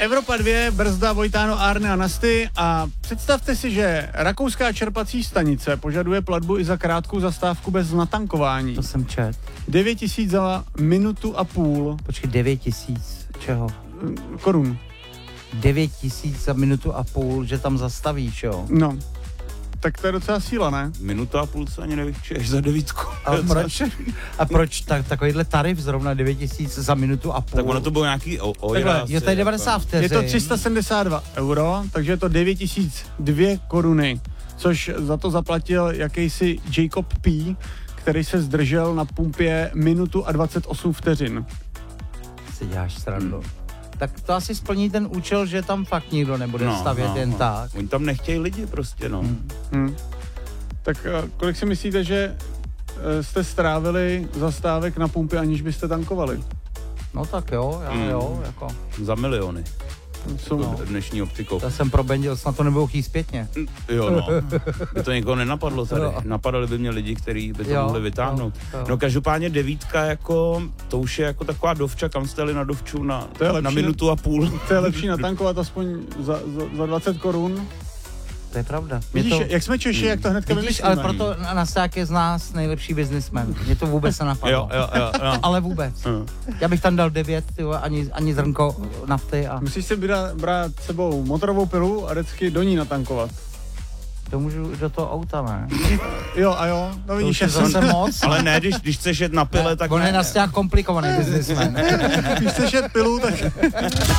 Evropa 2, brzda Vojtáno, Arne a Nasty a představte si, že rakouská čerpací stanice požaduje platbu i za krátkou zastávku bez natankování. To jsem čet. 9 000 za minutu a půl. Počkej, 9 000 čeho? Korun. 9 000 za minutu a půl, že tam zastavíš, jo? No. Tak to je docela síla, ne? Minuta a půl se ani nevyčuješ za 9. A proč takovýhle tarif zrovna 9 000 za minutu a půl? Tak ono to bylo nějaký Takhle, je tady 90 vteřin. Je to 372 euro, takže je to 9002 koruny, což za to zaplatil jakýsi Jacob P., který se zdržel na pumpě minutu a 28 vteřin. Si děláš srandu. Tak to asi splní ten účel, že tam fakt nikdo nebude stavět jen tak. Oni tam nechtějí lidi prostě, no. Tak kolik si myslíte, že jste strávili zastávek na pumpě, aniž byste tankovali? No tak jo, jako. Za miliony. No. Dnešní optikou. To jsem probendil, snad to nebudou chtít zpětně. Jo, no. By to někoho nenapadlo tady. Napadali by mě lidi, kteří by to mohli vytáhnout. No každopádně 9, jako, to už je jako taková dovča, kam jste jeli na dovču na minutu a půl. To je lepší natankovat aspoň za 20 korun. To je pravda. Vidíš, jak jsme Češi, jak to hnedka vymyslíme. Ale proto Nasták je z nás nejlepší businessman. Mě to vůbec nenapadlo. Jo. Ale vůbec. Já bych tam dal 9, tyjo, ani zrnko nafty. A... Musíš si brát sebou motorovou pilu a vždycky do ní natankovat. To můžu do toho auta, ne? Jo, no vidíš, zase moc. Ale ne, když chceš jet na pile, tak on je Nasták komplikovaný businessman. Když chceš jet pilu, tak...